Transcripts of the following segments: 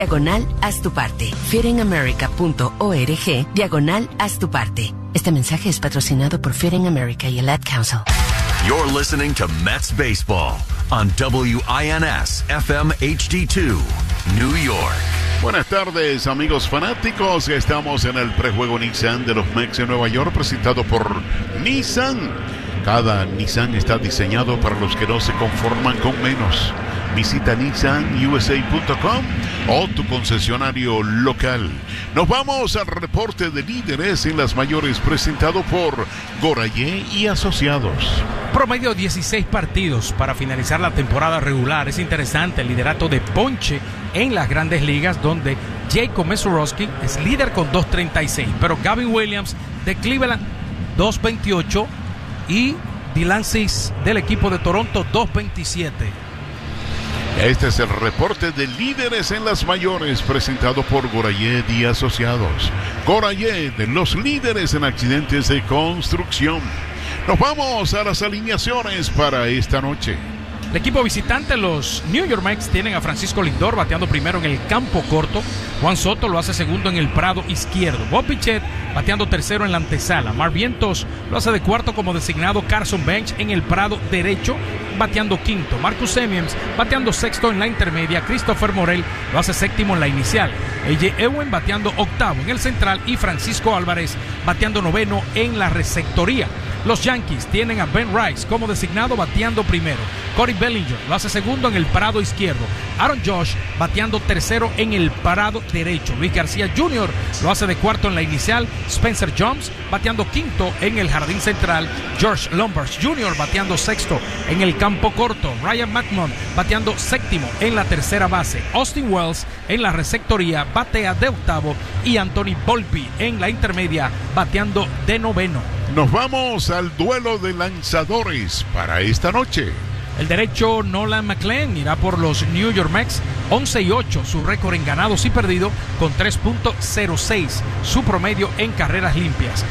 Haz tu parte. fittingamerica.org, haz tu parte. Este mensaje es patrocinado por Fitting America y el Ad Council. You're listening to Mets Baseball on WINS FM HD2, New York. Buenas tardes, amigos fanáticos. Estamos en el prejuego Nissan de los Mets de Nueva York, presentado por Nissan. Cada Nissan está diseñado para los que no se conforman con menos. Visita nissanusa.com o tu concesionario local. Nos vamos al reporte de líderes en las mayores, presentado por Gorayé y Asociados. Promedio 16 partidos para finalizar la temporada regular. Es interesante el liderato de ponche en las grandes ligas, donde Jacob Mesorowski es líder con 2.36, pero Gavin Williams de Cleveland 2.28 y Dylan Cease del equipo de Toronto 2.27. Este es el reporte de líderes en las mayores, presentado por Gorayé y Asociados. Gorayé, de los líderes en accidentes de construcción. Nos vamos a las alineaciones para esta noche. El equipo visitante, los New York Mets, tienen a Francisco Lindor bateando primero en el campo corto. Juan Soto lo hace segundo en el prado izquierdo. Bob Pichette bateando tercero en la antesala. Mar Vientos lo hace de cuarto como designado. Carson Bench en el prado derecho bateando quinto. Marcus Semien bateando sexto en la intermedia. Christopher Morel lo hace séptimo en la inicial. AJ Ewen bateando octavo en el central y Francisco Álvarez bateando noveno en la receptoría. Los Yankees tienen a Ben Rice como designado bateando primero. Cody Bellinger lo hace segundo en el parado izquierdo. Aaron Josh bateando tercero en el parado derecho. Luis García Jr. lo hace de cuarto en la inicial. Spencer Jones bateando quinto en el jardín central. George Lombard Jr. bateando sexto en el campo corto. Ryan McMahon bateando séptimo en la tercera base. Austin Wells en la receptoría batea de octavo. Y Anthony Volpe en la intermedia bateando de noveno. Nos vamos al duelo de lanzadores para esta noche. El derecho Nolan McLean irá por los New York Mets, 11-8 su récord en ganados y perdidos, con 3.06 su promedio en carreras limpias.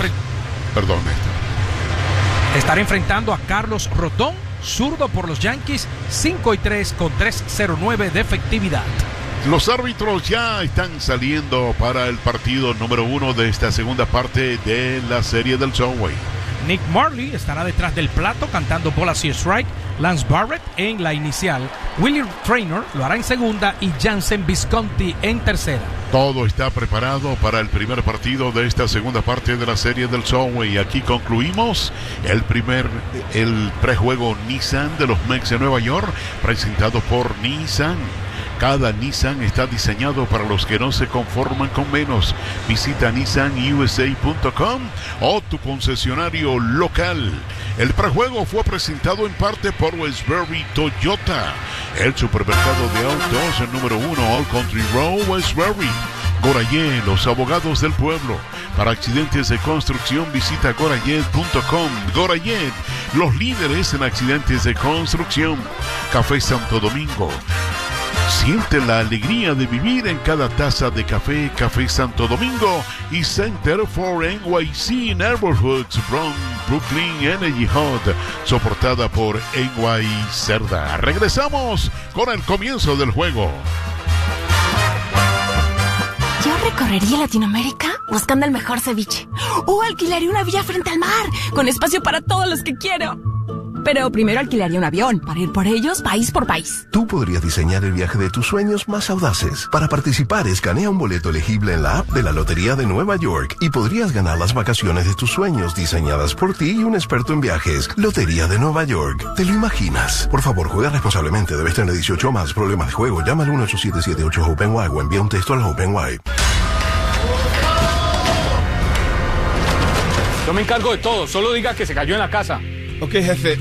Estará enfrentando a Carlos Rodón, zurdo por los Yankees, 5-3 con 3.09 de efectividad. Los árbitros ya están saliendo para el partido número 1 de esta segunda parte de la serie del Subway. Nick Marley estará detrás del plato cantando bolas y strike. Lance Barrett en la inicial. Willie Traynor lo hará en segunda y Jansen Visconti en tercera. Todo está preparado para el primer partido de esta segunda parte de la serie del Subway. Aquí concluimos el prejuego Nissan de los Mets de Nueva York, presentado por Nissan. Cada Nissan está diseñado para los que no se conforman con menos. Visita nissanusa.com o tu concesionario local. El prejuego fue presentado en parte por Westbury Toyota, el supermercado de autos, el número 1, All Country Road, Westbury. Gorayé, los abogados del pueblo. Para accidentes de construcción, visita gorayet.com. Gorayet, los líderes en accidentes de construcción. Café Santo Domingo. Siente la alegría de vivir en cada taza de café. Café Santo Domingo y Center for NYC Neighborhoods, Bronx, Brooklyn Energy Hub, soportada por NY Cerda. Regresamos con el comienzo del juego. Yo recorrería Latinoamérica buscando el mejor ceviche. O alquilaría una villa frente al mar, con espacio para todos los que quiero. Pero primero alquilaría un avión para ir por ellos país por país. Tú podrías diseñar el viaje de tus sueños más audaces. Para participar, escanea un boleto elegible en la app de la Lotería de Nueva York y podrías ganar las vacaciones de tus sueños diseñadas por ti y un experto en viajes. Lotería de Nueva York. ¿Te lo imaginas? Por favor, juega responsablemente. Debes tener 18 o más. Problemas de juego. Llama al 1-877-8-HOPE-NY o envía un texto al HOPE-NY. Yo me encargo de todo. Solo diga que se cayó en la casa. Ok, jefe.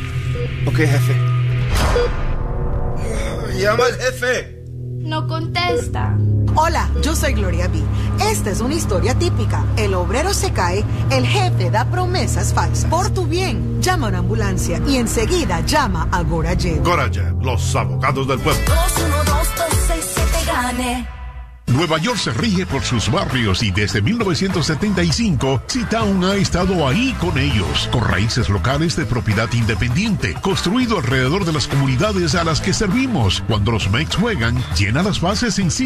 Llama al jefe. No contesta. Hola, yo soy Gloria B. Esta es una historia típica. El obrero se cae, el jefe da promesas falsas. Por tu bien, llama a una ambulancia y enseguida llama a Gorayet. Gorayet, los abogados del pueblo. 212-267-GANE. Nueva York se rige por sus barrios y desde 1975, C-Town ha estado ahí con ellos, con raíces locales de propiedad independiente, construido alrededor de las comunidades a las que servimos. Cuando los Mets juegan, llena las bases en